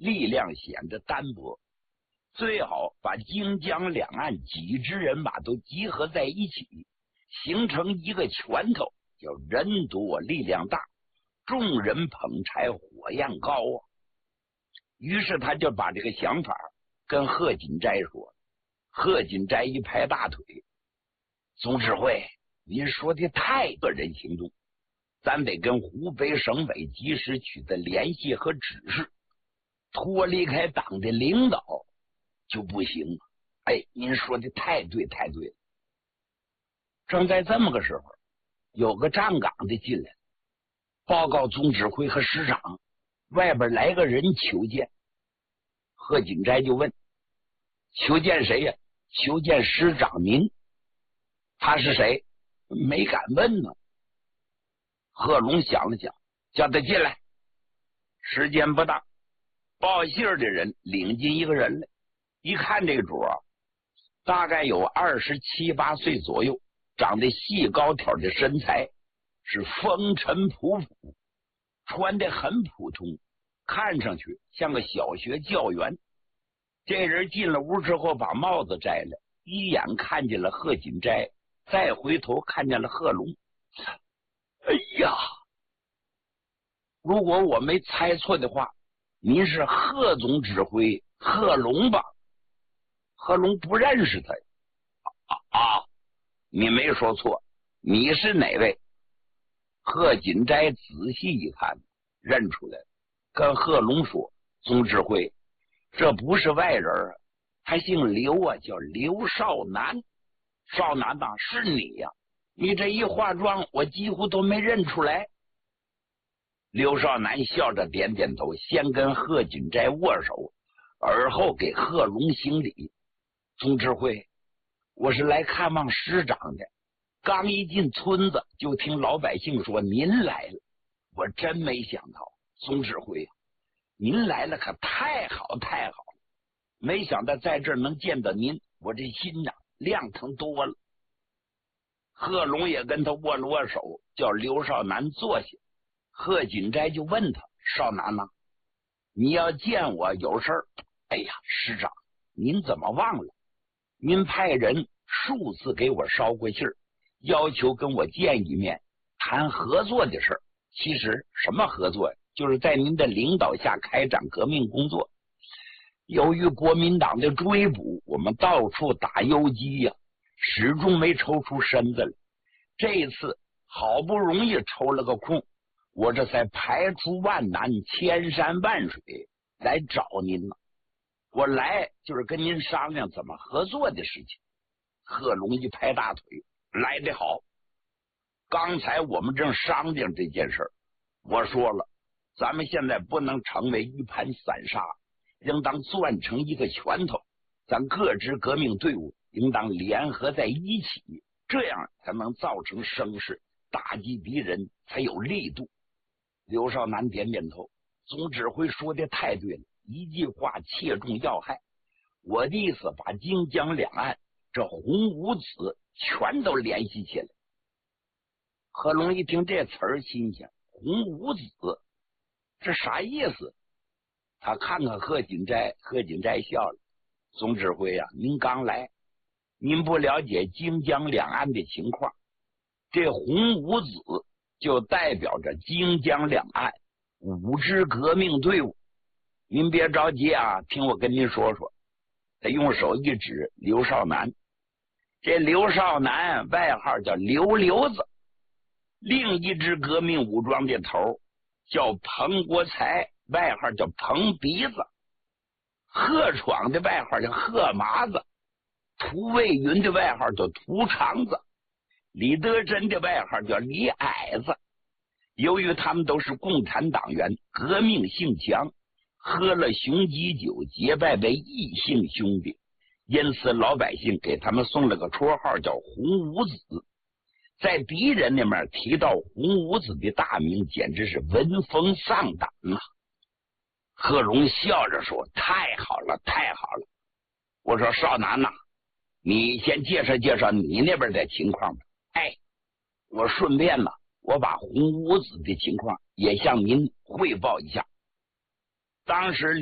力量显得单薄，最好把荆江两岸几支人马都集合在一起，形成一个拳头，叫人多力量大，众人捧柴火焰高啊。于是他就把这个想法跟贺锦斋说。贺锦斋一拍大腿，总指挥，您说的太个人行动，咱得跟湖北省委及时取得联系和指示，脱离开党的领导就不行了。哎，您说的太对太对了。正在这么个时候，有个站岗的进来报告总指挥和师长，外边来个人求见。贺锦斋就问，求见谁呀？求见师长您。他是谁？没敢问呢。贺龙想了想，叫他进来。时间不大，报信的人领进一个人来，一看这主大概有27、8岁左右，长得细高挑的身材，是风尘仆仆，穿得很普通，看上去像个小学教员。这人进了屋之后，把帽子摘了，一眼看见了贺锦斋，再回头看见了贺龙。哎呀，如果我没猜错的话，您是贺总指挥贺龙吧？贺龙不认识他。你没说错，你是哪位？贺锦斋仔细一看，认出来了，跟贺龙说，总指挥，这不是外人啊，他姓刘啊，叫刘少南。少南呐，是你呀，你这一化妆，我几乎都没认出来。刘少南笑着点点头，先跟贺锦斋握手，而后给贺龙行礼。总指挥，我是来看望师长的，刚一进村子就听老百姓说您来了，我真没想到。总指挥，您来了可太好太好了，没想到在这儿能见到您，我这心亮堂多了。贺龙也跟他握了握手，叫刘少南坐下。贺锦斋就问他，少南呐，你要见我有事儿？哎呀，师长，您怎么忘了？您派人数次给我捎过信儿，要求跟我见一面，谈合作的事儿。其实什么合作呀？就是在您的领导下开展革命工作。由于国民党的追捕，我们到处打游击呀，始终没抽出身子来。这一次好不容易抽了个空，我这才排除万难，千山万水来找您了。我来就是跟您商量怎么合作的事情。贺龙一拍大腿，来得好。刚才我们正商量这件事，我说了，咱们现在不能成为一盘散沙，应当攥成一个拳头，咱各支革命队伍应当联合在一起，这样才能造成声势，打击敌人才有力度。刘少南点点头，总指挥说的太对了，一句话切中要害。我的意思把荆江两岸这红五子全都联系起来。贺龙一听这词儿新鲜，红五子这啥意思？他看看贺锦斋，贺锦斋笑了，总指挥啊，您刚来，您不了解荆江两岸的情况，这红五子就代表着荆江两岸5支革命队伍。您别着急啊，听我跟您说说。他用手一指刘少南，这刘少南外号叫刘瘤子，另一支革命武装的头叫彭国才，外号叫彭鼻子，贺闯的外号叫贺麻子，涂卫云的外号叫涂肠子，李德珍的外号叫李矮子。由于他们都是共产党员，革命性强，喝了雄鸡酒结拜为异姓兄弟，因此老百姓给他们送了个绰号叫红五子。在敌人那边提到红五子的大名，简直是闻风丧胆啊！贺龙笑着说，太好了太好了。我说少南呐，你先介绍介绍你那边的情况吧。哎，我顺便呢，我把红五子的情况也向您汇报一下。当时